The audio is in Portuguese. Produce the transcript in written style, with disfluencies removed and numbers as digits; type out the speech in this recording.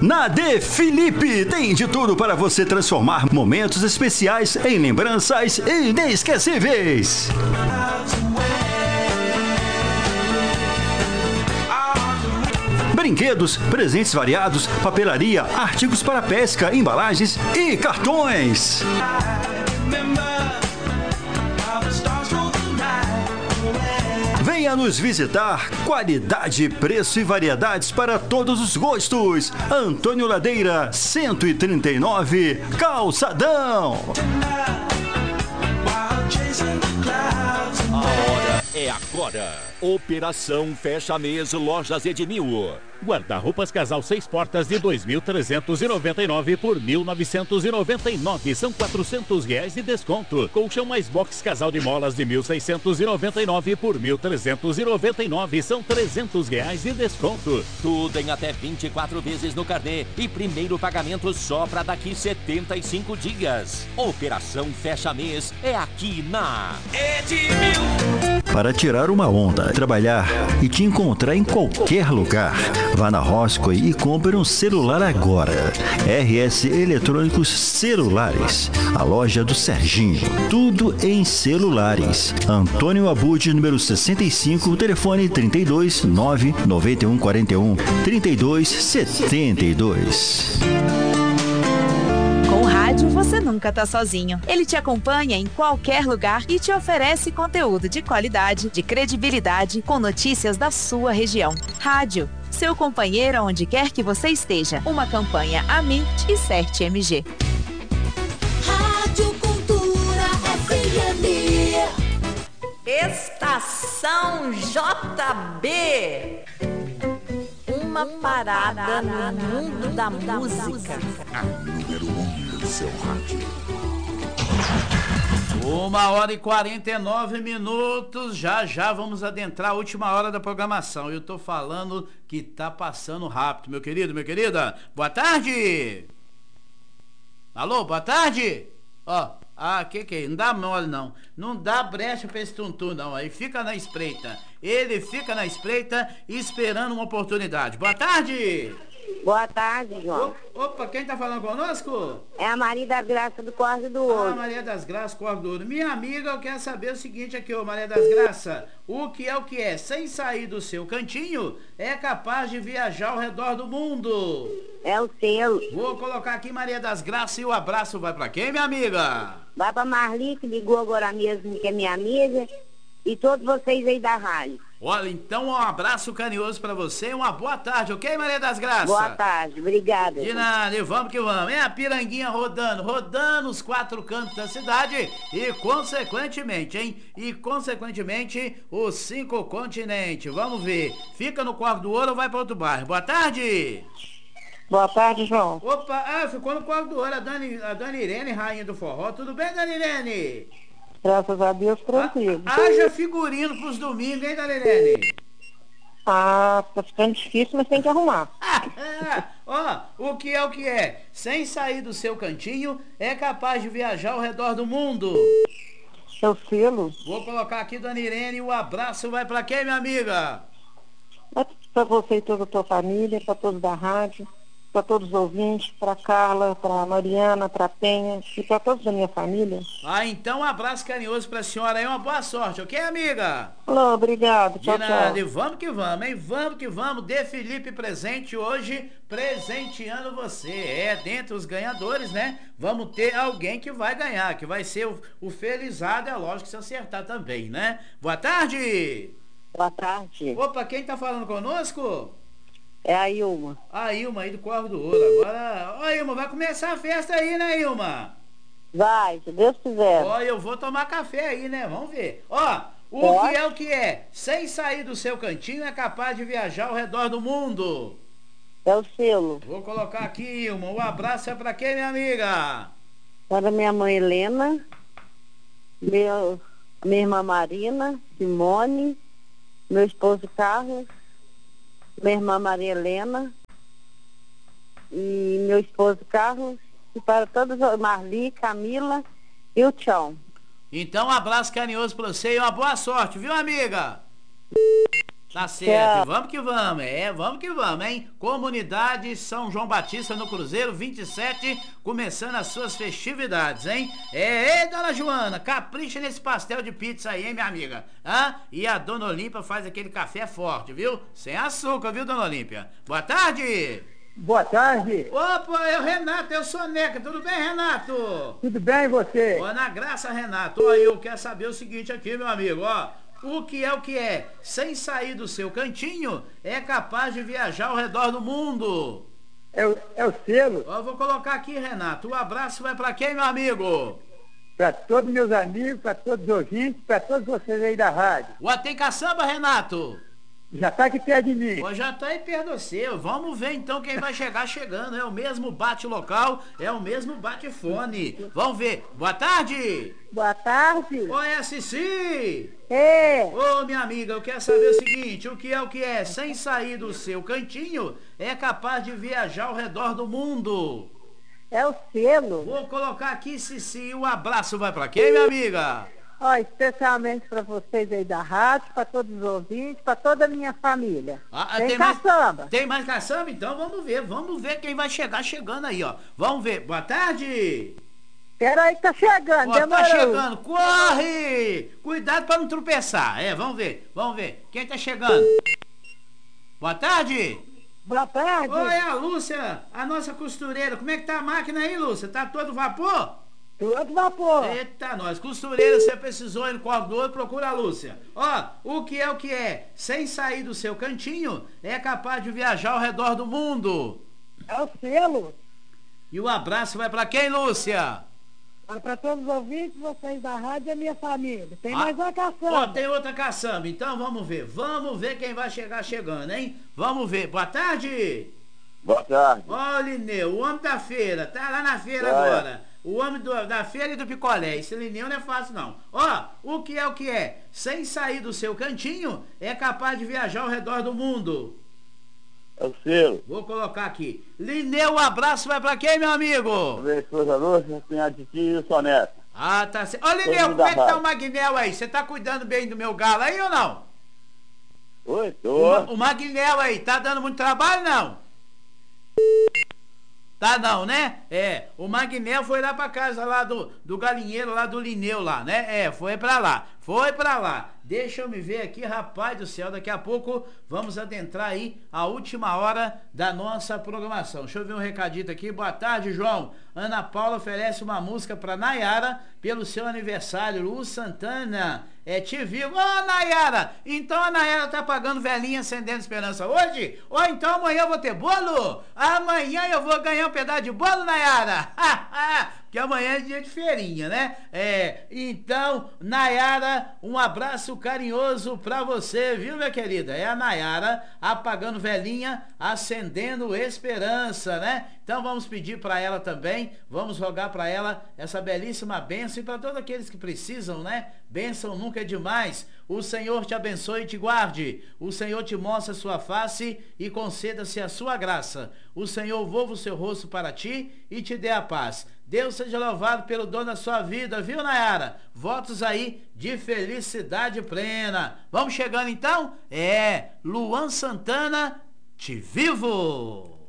Na De Felipe tem de tudo para você transformar momentos especiais em lembranças inesquecíveis. Brinquedos, presentes variados, papelaria, artigos para pesca, embalagens e cartões. Venha nos visitar. Qualidade, preço e variedades para todos os gostos. Antônio Ladeira, 139, Calçadão. A hora é agora. Operação Fecha Mês Lojas Edmil. Guarda-roupas casal 6 portas de 2.399 por 1.999. São R$400 de desconto. Colchão mais box casal de molas de 1.699 por 1.399. São R$300 de desconto. Tudo em até 24 vezes no carnê. E primeiro pagamento só para daqui 75 dias. Operação Fecha Mês é aqui na Edmil. Para tirar uma onda, trabalhar e te encontrar em qualquer lugar. Vá na Roscoe e compre um celular agora. RS Eletrônicos Celulares, a loja do Serginho. Tudo em celulares. Antônio Abud, número 65, telefone 32 991 41 32 72. Com rádio, você nunca tá sozinho. Ele te acompanha em qualquer lugar e te oferece conteúdo de qualidade, de credibilidade, com notícias da sua região. Rádio, seu companheiro onde quer que você esteja. Uma campanha Amit e Cert MG. Rádio Cultura FM. Estação JB. Uma parada no mundo da música. A número 1 do seu rádio. 1h49. Já vamos adentrar a última hora da programação. Eu tô falando que tá passando rápido, meu querido, minha querida. Boa tarde. Alô, boa tarde. Que não dá mole não. Não dá brecha pra esse tuntum não. Aí fica na espreita. Ele fica na espreita esperando uma oportunidade. Boa tarde. Boa tarde, João. Opa, quem tá falando conosco? É a Maria das Graças do Corvo do Ouro. Maria das Graças, Corvo do Ouro. Minha amiga, eu quero saber o seguinte aqui, Maria das Graças. O que é? Sem sair do seu cantinho, é capaz de viajar ao redor do mundo. É o selo. Vou colocar aqui Maria das Graças e o abraço vai pra quem, minha amiga? Vai pra Marli, que ligou agora mesmo, que é minha amiga, e todos vocês aí da rádio. Olha, então um abraço carinhoso pra você e uma boa tarde, ok, Maria das Graças? Boa tarde, obrigada. De nada, e vamos que vamos. É a piranguinha rodando os 4 cantos da cidade e consequentemente, os 5 continentes. Vamos ver, fica no Corvo do Ouro ou vai pra outro bairro? Boa tarde. Boa tarde, João. Opa, ficou no Corvo do Ouro a Dona Irene, rainha do forró. Tudo bem, Dona Irene? Graças a Deus, tranquilo. Haja figurino pros domingos, hein, Dona Irene? Tá ficando difícil, mas tem que arrumar. O que é? Sem sair do seu cantinho, é capaz de viajar ao redor do mundo. Seu selo. Vou colocar aqui, Dona Irene, o abraço vai pra quem, minha amiga? Pra você e toda a tua família, pra todos da rádio, para todos os ouvintes, para Carla, para Mariana, para Penha e para todos da minha família. Então um abraço carinhoso para a senhora aí, uma boa sorte, ok, amiga? Alô, obrigado, tchau, tchau. E vamos que vamos, hein? Vamos que vamos. De Felipe presente hoje, presenteando você. Dentre os ganhadores, né? Vamos ter alguém que vai ganhar, que vai ser o felizado, é lógico, se acertar também, né? Boa tarde! Boa tarde. Opa, quem tá falando conosco? É a Ilma. A Ilma aí do Corvo do Ouro. Agora, Ilma, vai começar a festa aí, né, Ilma? Vai, se Deus quiser. Eu vou tomar café aí, né? Vamos ver. O que é? Sem sair do seu cantinho, é capaz de viajar ao redor do mundo. É o selo. Vou colocar aqui, Ilma. O abraço é pra quem, minha amiga? Para minha mãe Helena, minha irmã Marina, Simone, meu esposo Carlos, minha irmã Maria Helena e meu esposo Carlos, e para todos, Marli, Camila e o Tchão. Então um abraço carinhoso para você e uma boa sorte, viu, amiga? Tá certo, vamos que vamos, vamos que vamos, hein? Comunidade São João Batista no Cruzeiro 27, começando as suas festividades, hein? Dona Joana, capricha nesse pastel de pizza aí, hein, minha amiga? E a Dona Olímpia faz aquele café forte, viu? Sem açúcar, viu, Dona Olímpia? Boa tarde! Boa tarde! Opa, é o Renato, eu sou Neca, tudo bem, Renato? Tudo bem, e você? Ó, na graça, Renato, ó, eu quero saber o seguinte aqui, meu amigo, ó. O que é? Sem sair do seu cantinho, é capaz de viajar ao redor do mundo. É o selo. Eu vou colocar aqui, Renato. O abraço vai pra quem, meu amigo? Para todos meus amigos, para todos os ouvintes, para todos vocês aí da rádio. Tem caçamba, Renato? Já tá aqui perto de mim. Já tá aí perto de você. Vamos ver então quem vai chegar chegando. É o mesmo bate-local, é o mesmo bate-fone. Vamos ver. Boa tarde. Boa tarde. Oi, é a Cici. É. Minha amiga, eu quero saber o seguinte, o que é? Sem sair do seu cantinho, é capaz de viajar ao redor do mundo. É o selo. Vou colocar aqui, Cici. O abraço vai pra quem, minha amiga? Especialmente para vocês aí da rádio, para todos os ouvintes, para toda a minha família. Tem caçamba. Tem mais caçamba? Então vamos ver quem vai chegando aí, ó. Vamos ver. Boa tarde. Peraí que tá chegando, demorou. Tá chegando, corre! Cuidado para não tropeçar. Vamos ver. Quem tá chegando? Boa tarde. Boa tarde. Oi, a Lúcia, a nossa costureira. Como é que tá a máquina aí, Lúcia? Tá todo vapor? Todo vapor. Eita, nós. Costureira, você precisou ir no corredor, procura a Lúcia. O que é? Sem sair do seu cantinho, é capaz de viajar ao redor do mundo. É o selo. E o abraço vai pra quem, Lúcia? Para todos os ouvintes, vocês da rádio e a minha família. Tem mais uma caçamba. Tem outra caçamba. Então vamos ver quem vai chegar chegando, hein? Vamos ver. Boa tarde. Boa tarde. Lineu, o homem da feira. Tá lá na feira agora. O homem da feira e do picolé. Esse Lineu não é fácil, não. O que é? Sem sair do seu cantinho, é capaz de viajar ao redor do mundo. É o selo. Vou colocar aqui. Lineu, o abraço vai pra quem, meu amigo? Minha esposa Lúcia, cunhado de tio e o sua neta. Tá certo. Lineu, como é que tá o Magnel aí? Você tá cuidando bem do meu galo aí ou não? Oi, tô. O Magnel aí, tá dando muito trabalho, não? Tá não, né? O Magnel foi lá pra casa lá do galinheiro, lá do Lineu lá, né? Foi pra lá. Deixa eu me ver aqui, rapaz do céu, daqui a pouco vamos adentrar aí a última hora da nossa programação. Deixa eu ver um recadito aqui. Boa tarde, João. Ana Paula oferece uma música pra Nayara pelo seu aniversário. Lu Santana, te vivo. Nayara, então a Nayara tá pagando velhinha acendendo esperança hoje? Então amanhã eu vou ter bolo? Amanhã eu vou ganhar um pedaço de bolo, Nayara? Porque amanhã é dia de feirinha, né? Então, Nayara, um abraço carinhoso pra você, viu, minha querida? É a Nayara apagando velhinha, acendendo esperança, né? Então vamos pedir pra ela também, vamos rogar pra ela essa belíssima bênção e pra todos aqueles que precisam, né? Bênção nunca é demais. O Senhor te abençoe e te guarde. O Senhor te mostre a sua face e conceda-se a sua graça. O Senhor volva o seu rosto para ti e te dê a paz. Deus seja louvado pelo dom da sua vida, viu, Nayara? Votos aí de felicidade plena. Vamos chegando então? Luan Santana, te vivo!